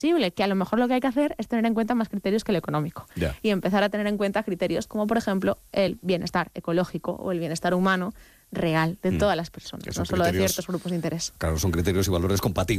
que a lo mejor lo que hay que hacer es tener en cuenta más criterios que el económico. Ya. Y empezar a tener en cuenta criterios como, por ejemplo, el bienestar ecológico o el bienestar humano real de todas las personas, no solo de ciertos grupos de interés. Claro, son criterios y valores compatibles.